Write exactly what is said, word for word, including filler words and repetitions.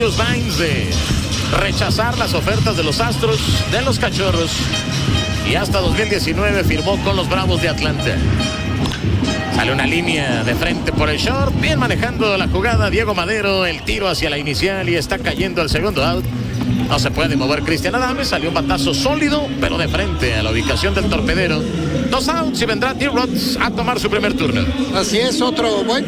Vines de rechazar las ofertas de los Astros, de los Cachorros, y hasta dos mil diecinueve firmó con los Bravos de Atlanta. Sale una línea de frente por el short, bien manejando la jugada Diego Madero, el tiro hacia la inicial y está cayendo el segundo out. No se puede mover Cristian Adames, salió un batazo sólido, pero de frente a la ubicación del torpedero. Dos outs y vendrá T-Rods a tomar su primer turno. Así es, otro buen